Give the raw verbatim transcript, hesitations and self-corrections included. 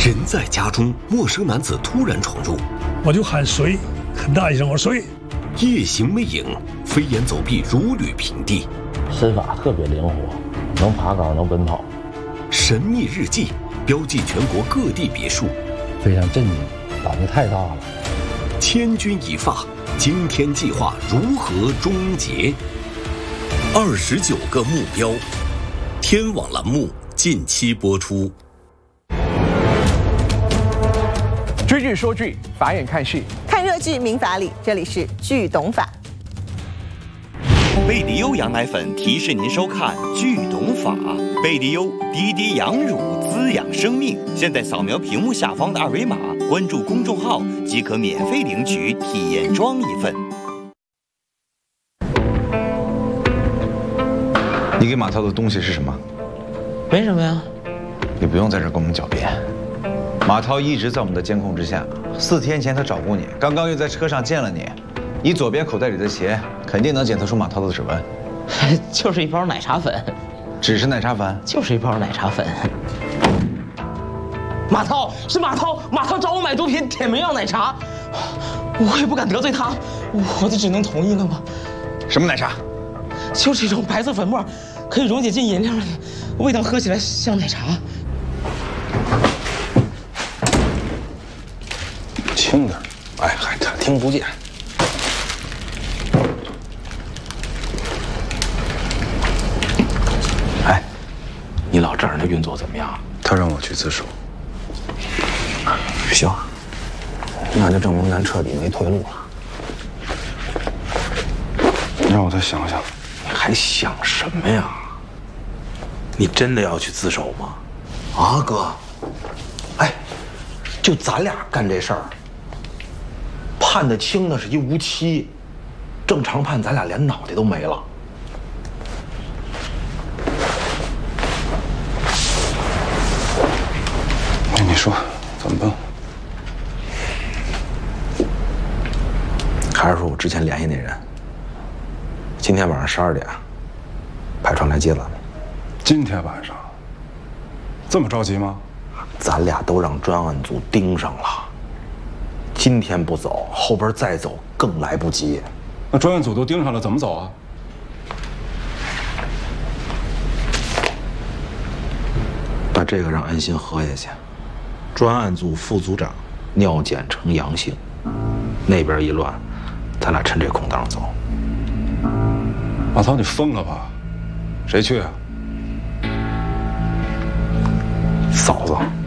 人在家中，陌生男子突然闯入， 我就喊谁，很大一声，我说谁。 夜行魅影，飞檐走壁，如履平地， 身法特别灵活，能爬岗，能奔跑。 神秘日记，标记全国各地别墅， 非常震惊，胆子太大了。 千钧一发，惊天计划如何终结？二十九个目标，天网栏目近期播出。 追剧说剧，法眼看戏， 看热剧民法理，这里是剧懂法。 贝迪优羊奶粉提示您收看《剧懂法》。贝迪优滴滴羊乳滋养生命。现在扫描屏幕下方的二维码，关注公众号即可免费领取体验装一份。 你给马涛的东西是什么？ 没什么呀。 你不用在这跟我们狡辩。马涛一直在我们的监控之下。四天前他找过你，刚刚又在车上见了你。你左边口袋里的鞋肯定能检测出马涛的指纹。 就是一包奶茶粉。 只是奶茶粉？ 就是一包奶茶粉。马涛是马涛，马涛找我买毒品，点名要奶茶，我也不敢得罪他，我就只能同意了吗？ 什么奶茶？ 就是一种白色粉末，可以溶解进饮料里，味道喝起来像奶茶。 轻点，哎，还他听不见。 哎，你老丈人的运作怎么样？ 他让我去自首。 行，那就证明咱彻底没退路了。 让我再想想。 你还想什么呀？你真的要去自首吗？啊，哥，哎，就咱俩干这事儿，判的轻的是一无期，正常判咱俩连脑袋都没了。 那你说怎么办？ 还是说我之前联系那人，今天晚上十二点派船来接咱们。 今天晚上？这么着急吗？ 咱俩都让专案组盯上了，今天不走，后边再走更来不及。 那专案组都盯上了，怎么走啊？ 把这个让安心喝下去。专案组副组长尿检呈阳性，那边一乱，咱俩趁这空档走。 马涛，你疯了吧？谁去啊？ 嫂子。